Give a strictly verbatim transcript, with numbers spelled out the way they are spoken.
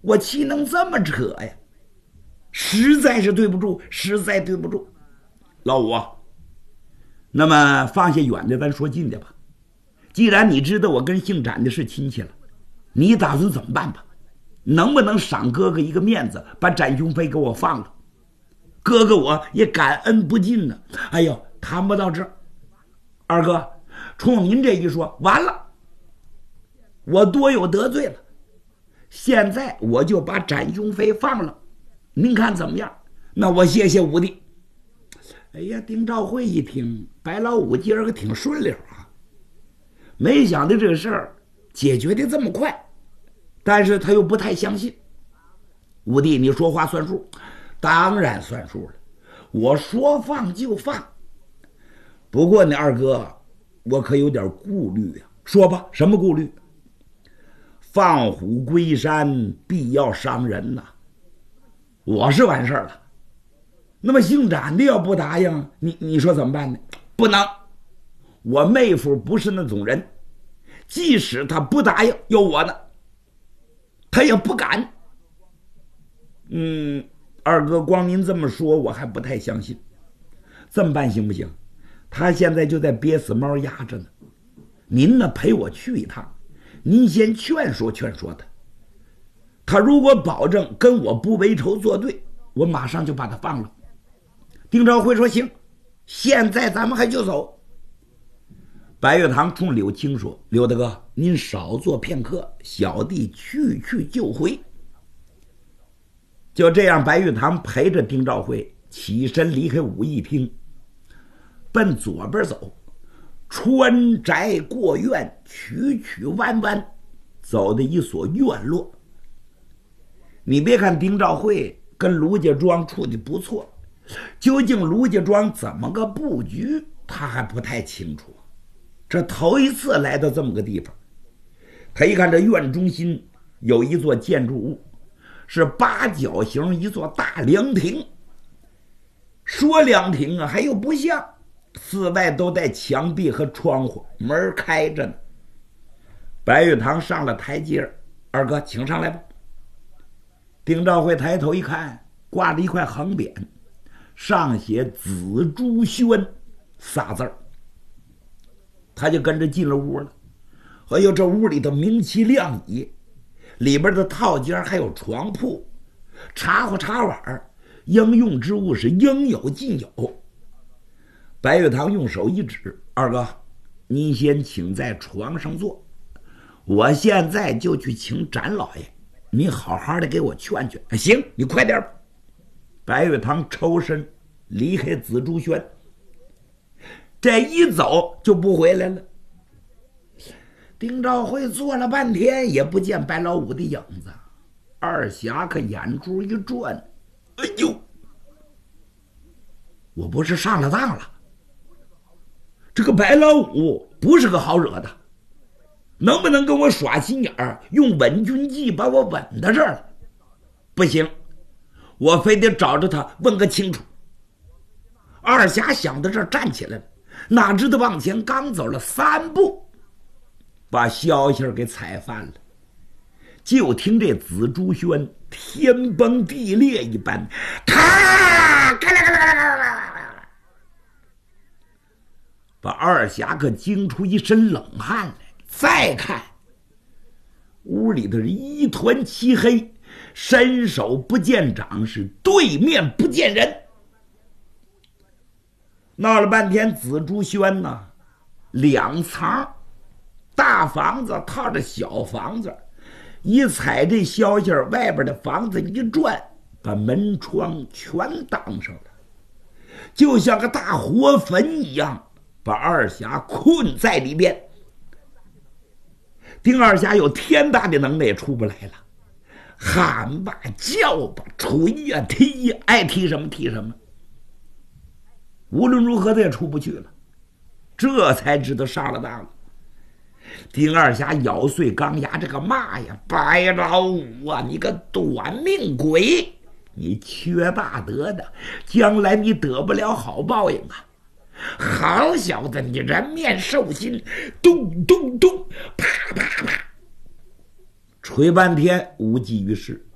我岂能这么扯呀？实在是对不住，实在对不住。老五，那么放下远的，咱说近的吧。既然你知道我跟姓展的是亲戚了，你打算怎么办吧？能不能赏哥哥一个面子，把展雄飞给我放了？哥哥我也感恩不尽呢。哎呦，谈不到这儿，二哥，冲您这一说，完了，我多有得罪了。现在我就把展雄飞放了，您看怎么样？那我谢谢五弟。哎呀，丁兆会一听，白老五今儿个挺顺溜啊，没想到这个事儿解决的这么快，但是他又不太相信。五弟，你说话算数？当然算数了，我说放就放。不过呢，二哥，我可有点顾虑呀、啊。说吧，什么顾虑？放虎归山，必要伤人呐、啊。我是完事儿了，那么姓展的要不答应，你你说怎么办呢？不能，我妹夫不是那种人，即使他不答应，有我呢，他也不敢。嗯，二哥，光您这么说，我还不太相信。这么办行不行？他现在就在憋死猫压着呢。您呢，陪我去一趟，您先劝说劝说他。他如果保证跟我不为仇作对，我马上就把他放了。丁兆会说行，现在咱们还就走。白玉堂冲柳青说：“柳大哥，您少坐片刻，小弟去去就回。”就这样，白玉堂陪着丁兆会起身离开武义厅，奔左边走，穿宅过院，曲曲弯弯，走的一所院落。你别看丁兆会跟卢家庄处的不错，究竟卢家庄怎么个布局，他还不太清楚。这头一次来到这么个地方，他一看这院中心有一座建筑物，是八角形一座大凉亭。说凉亭啊，还又不像，四外都带墙壁和窗户，门开着呢。白玉堂上了台阶，二哥请上来吧。丁兆会抬头一看，挂着一块横匾，上写紫竹轩仨字儿。他就跟着进了屋了。哎呦，这屋里的明其亮椅，里边的套间还有床铺，茶壶茶碗，应用之物是应有尽有。白玉堂用手一指：“二哥，您先请在床上坐，我现在就去请展老爷，你好好的给我劝劝。”行，你快点吧。白玉堂抽身离开紫竹轩，这一走就不回来了。丁兆会坐了半天也不见白老五的影子，二侠可眼珠一转，哎呦，我不是上了当了？这个白老五不是个好惹的，能不能跟我耍心眼儿，用稳军计把我稳到这儿了？不行，我非得找着他问个清楚。二侠想到这儿站起来了，哪知道往前刚走了三步，把消息给踩翻了。就听这紫竹轩天崩地裂一般，咔咔啦咔啦咔啦咔啦，把二侠可惊出一身冷汗来。再看屋里的一团漆黑，伸手不见掌，是对面不见人。闹了半天，紫竹轩呢，两层大房子套着小房子，一踩这消息，外边的房子一转，把门窗全当上了，就像个大活坟一样，把二侠困在里边。丁二侠有天大的能耐也出不来了，喊吧叫吧，捶呀踢呀，爱踢什么踢什么，无论如何他也出不去了。这才知道上了当了。丁二侠咬碎钢牙，这个骂呀：“白老五啊，你个短命鬼，你缺大德的，将来你得不了好报应啊！好小子，你人面兽心！”咚咚咚，啪啪啪，捶半天无济于事。